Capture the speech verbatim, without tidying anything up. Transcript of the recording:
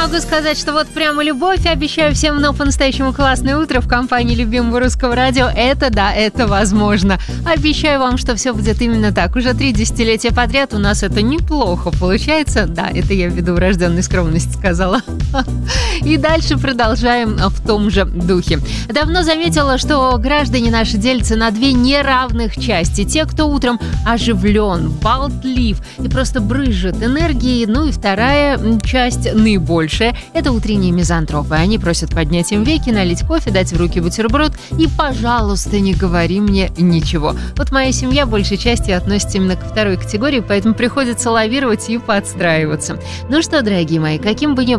могу сказать, что вот прямо любовь. Обещаю всем, но по-настоящему классное утро в компании любимого русского радио. Это да, это возможно. Обещаю вам, что все будет именно так. Уже три десятилетия подряд у нас это неплохо получается. Да, это я ввиду врожденной скромности сказала. И дальше продолжаем в том же духе. Давно заметила, что граждане наши делятся на две неравных части. Те, кто утром оживлен, болтлив и просто брызжет энергией. Ну и вторая часть, наибольшая, это утренние мизантропы. Они просят поднять им веки, налить кофе, дать в руки бутерброд и, пожалуйста, не говори мне ничего. Вот моя семья большей частью относится именно ко второй категории, поэтому приходится лавировать и подстраиваться. Ну что, дорогие мои, каким бы ни